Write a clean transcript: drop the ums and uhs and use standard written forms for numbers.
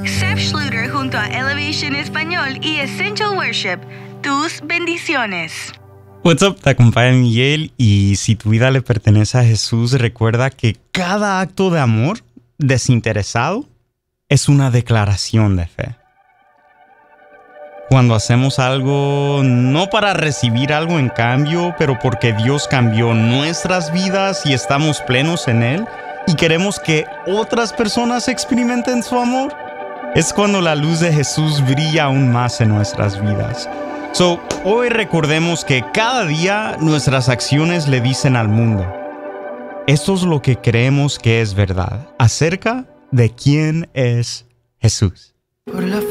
Seth Schluter junto a Elevation Español y Essential Worship. Tus bendiciones. What's up, te acompaña Miguel y si tu vida le pertenece a Jesús, recuerda que cada acto de amor desinteresado es una declaración de fe. Cuando hacemos algo no para recibir algo en cambio, pero porque Dios cambió nuestras vidas y estamos plenos en Él y queremos que otras personas experimenten su amor, es cuando la luz de Jesús brilla aún más en nuestras vidas. Hoy recordemos que cada día nuestras acciones le dicen al mundo: esto es lo que creemos que es verdad acerca de quién es Jesús. Por la